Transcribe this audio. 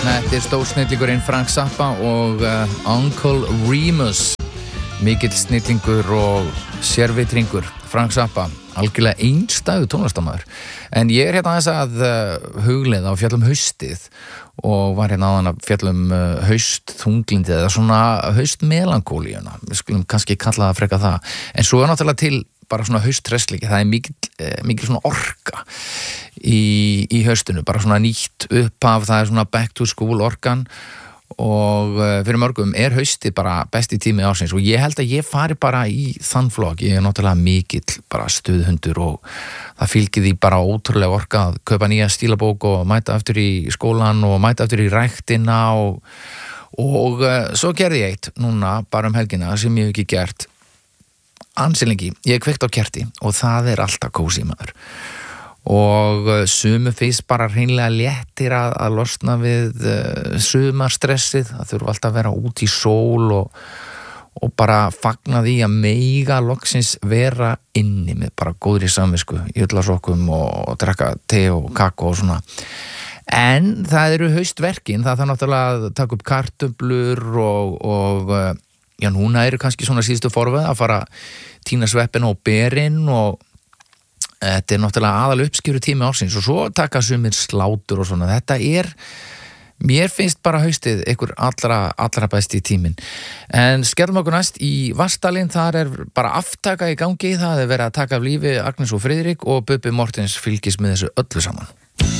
Þetta stórsnillingurinn Frank Zappa og Uncle Remus. Mikill snillingur og sérvitringur Frank Zappa, algjörlega einstæður tónlistarmaður. En ég hérna aðeins að hugleiða á fjallum haustið og var hérna áðan að fjallum haustþunglindið eða svona haustmelankólíuna. Við skulum kannski kalla það freka það. En svo náttúrulega til bara svona haustresslíki, það mikil svona orka í haustinu, bara svona nýtt upphaf, það svona back to school orkan og fyrir mörgum haustið bara besti tími ársins og ég held að ég fari bara í þann flokk. Ég náttúrulega mikill bara stuðhundur og það fylgir því bara ótrúlega orka að kaupa nýja stílabók og mæta aftur í skólan og mæta aftur í ræktina og svo gerði ég eitt núna bara helgina sem ég hef ekki gert ansi lengi. Ég kveikt á kerti og það alltaf kósí maður og sumu fyrst bara hreinlega léttir að losna við sumarstressið, það þurfa alltaf að vera út í sól og bara fagna því að mega loksins vera inni með bara góðri samvisku í ullasokkum og drekka te og kakó og svona. En það eru haustverkin, það þarf náttúrulega að taka upp kartöflur og já, núna eru kannski svona síðustu forveð að fara tína sveppina og berin og þetta náttúrulega aðal uppskýru tími ársins og svo taka sumir slátur og svona. Þetta mér finnst bara haustið einhver allra besti tímin. En skellum okkur næst í Vatnsdalinn, þar bara aftaka í gangi, það verið að taka af lífi Agnes og Friðrik og Bubbi Mortens fylgist með þessu öllu saman.